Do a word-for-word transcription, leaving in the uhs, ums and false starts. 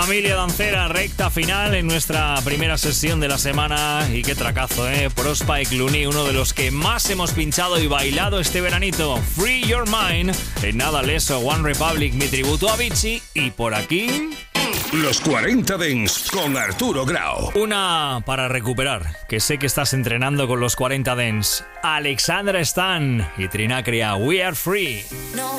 familia dancera, recta final en nuestra primera sesión de la semana. Y qué tracazo, ¿eh? Prospa y Clooney, uno de los que más hemos pinchado y bailado este veranito. Free Your Mind, en nada leso, One Republic, mi tributo a Avicii. Y por aquí... Los cuarenta Dance con Arturo Grau. Una para recuperar, que sé que estás entrenando con los cuarenta Dance. Alexandra Stan y Trinacria, We Are Free. No.